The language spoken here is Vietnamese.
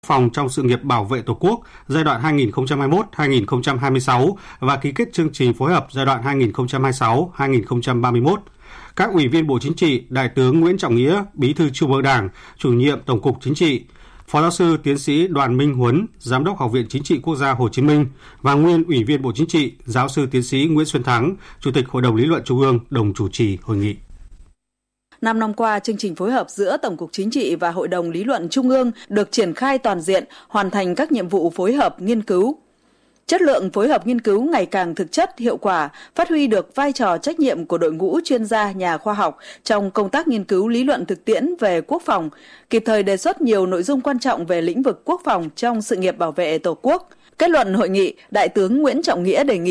phòng trong sự nghiệp bảo vệ Tổ quốc giai đoạn 2021-2026 và ký kết chương trình phối hợp giai đoạn 2026-2031. Các Ủy viên Bộ Chính trị, Đại tướng Nguyễn Trọng Nghĩa, Bí thư Trung ương Đảng, Chủ nhiệm Tổng cục Chính trị, Phó giáo sư tiến sĩ Đoàn Minh Huấn, Giám đốc Học viện Chính trị Quốc gia Hồ Chí Minh và nguyên Ủy viên Bộ Chính trị, Giáo sư tiến sĩ Nguyễn Xuân Thắng, Chủ tịch Hội đồng Lý luận Trung ương đồng chủ trì hội nghị. 5 năm qua, chương trình phối hợp giữa Tổng cục Chính trị và Hội đồng Lý luận Trung ương được triển khai toàn diện, hoàn thành các nhiệm vụ phối hợp nghiên cứu. Chất lượng phối hợp nghiên cứu ngày càng thực chất, hiệu quả, phát huy được vai trò trách nhiệm của đội ngũ chuyên gia, nhà khoa học trong công tác nghiên cứu lý luận thực tiễn về quốc phòng, kịp thời đề xuất nhiều nội dung quan trọng về lĩnh vực quốc phòng trong sự nghiệp bảo vệ Tổ quốc. Kết luận hội nghị, Đại tướng Nguyễn Trọng Nghĩa đề nghị